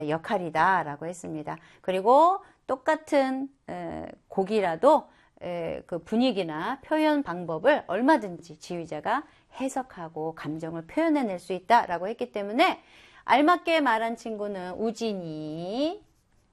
역할이다 라고 했습니다. 그리고 똑같은 곡이라도 그 분위기나 표현 방법을 얼마든지 지휘자가 해석하고 감정을 표현해낼 수 있다라고 했기 때문에 알맞게 말한 친구는 우진이,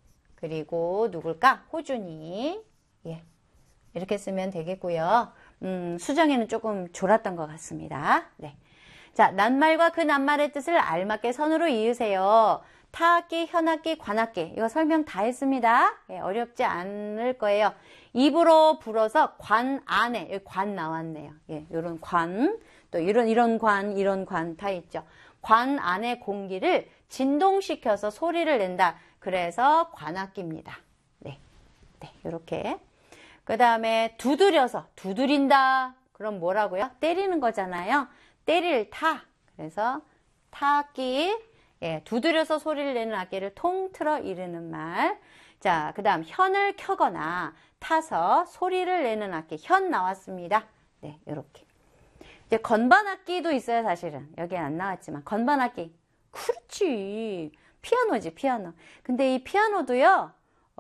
그리고 누굴까? 호준이. 예, 이렇게 쓰면 되겠고요. 수정이는 조금 졸았던 것 같습니다. 네. 자, 낱말과 그 낱말의 뜻을 알맞게 선으로 이으세요. 타악기, 현악기, 관악기. 이거 설명 다 했습니다. 예, 어렵지 않을 거예요. 입으로 불어서 관 안에, 여기 관 나왔네요. 예, 요런 관, 또 이런 관 다 있죠. 관 안의 공기를 진동시켜서 소리를 낸다. 그래서 관악기입니다. 네. 네, 요렇게. 그 다음에 두드려서, 두드린다. 그럼 뭐라고요? 때리는 거잖아요. 때릴 타. 그래서 타악기. 예, 두드려서 소리를 내는 악기를 통틀어 이르는 말. 자, 그 다음 현을 켜거나 타서 소리를 내는 악기. 현 나왔습니다. 네, 요렇게. 이제 건반악기도 있어요, 사실은. 여기 안 나왔지만. 건반악기. 그렇지. 피아노지, 피아노. 근데 이 피아노도요,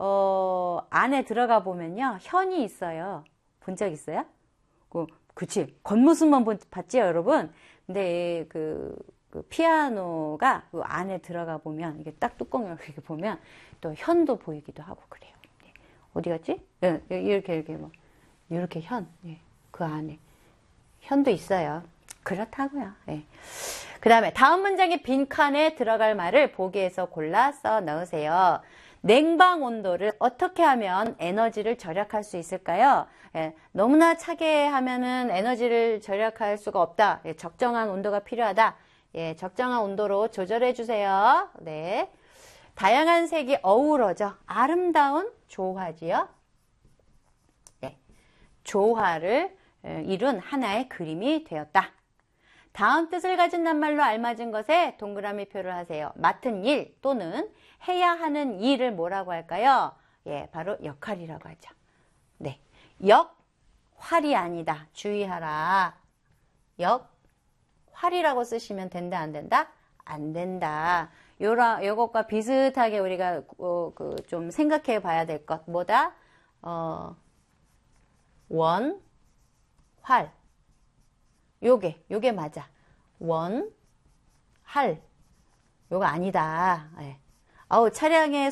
안에 들어가 보면요, 현이 있어요. 본 적 있어요? 그치. 겉모습만 봤지요, 여러분? 근데 그 피아노가 그 안에 들어가 보면, 이게 딱 뚜껑을 이렇게 보면, 또 현도 보이기도 하고 그래요. 어디 갔지? 예, 이렇게 뭐, 이렇게 현. 예, 그 안에. 현도 있어요. 그렇다고요. 예. 그 다음에 다음 문장의 빈칸에 들어갈 말을 보기에서 골라 써 넣으세요. 냉방 온도를 어떻게 하면 에너지를 절약할 수 있을까요? 예, 너무나 차게 하면은 에너지를 절약할 수가 없다. 예, 적정한 온도가 필요하다. 예, 적정한 온도로 조절해 주세요. 네. 다양한 색이 어우러져 아름다운 조화지요. 네. 조화를 이룬 하나의 그림이 되었다. 다음 뜻을 가진 낱말로 알맞은 것에 동그라미 표를 하세요. 맡은 일 또는 해야 하는 일을 뭐라고 할까요? 예, 바로 역할이라고 하죠. 네. 역할이 아니다. 주의하라. 역할이라고 쓰시면 된다, 안 된다? 안 된다. 요것과 비슷하게 우리가 좀 생각해 봐야 될 것. 뭐다? 할. 요게 맞아. 할. 요거 아니다. 예. 차량의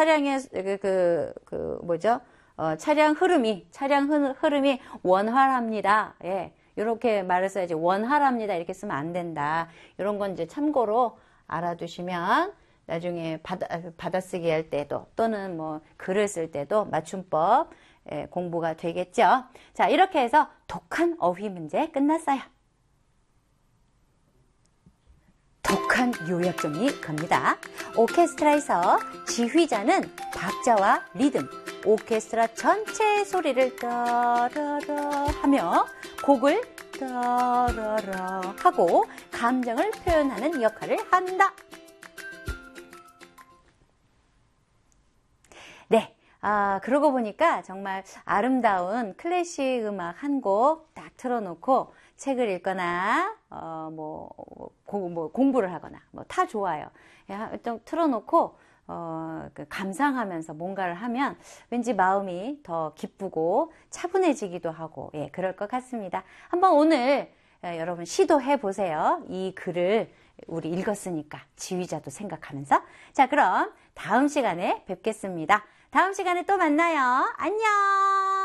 차량 흐름이 원활합니다. 예. 요렇게 말을 써야지. 원활합니다. 이렇게 쓰면 안 된다. 요런 건 이제 참고로 알아두시면 나중에 받아쓰기 할 때도 또는 뭐 글을 쓸 때도 맞춤법 공부가 되겠죠. 자, 이렇게 해서 독한 어휘 문제 끝났어요. 독한 요약 정리 갑니다. 오케스트라에서 지휘자는 박자와 리듬, 오케스트라 전체의 소리를 따라라 하며 곡을 따라라 하고 감정을 표현하는 역할을 한다. 네. 그러고 보니까 정말 아름다운 클래식 음악 한 곡 딱 틀어놓고 책을 읽거나, 공부를 하거나, 다 좋아요. 좀 틀어놓고, 감상하면서 뭔가를 하면 왠지 마음이 더 기쁘고 차분해지기도 하고, 예, 그럴 것 같습니다. 한번 오늘 여러분 시도해 보세요. 이 글을 우리 읽었으니까 지휘자도 생각하면서. 자, 그럼 다음 시간에 뵙겠습니다. 다음 시간에 또 만나요. 안녕!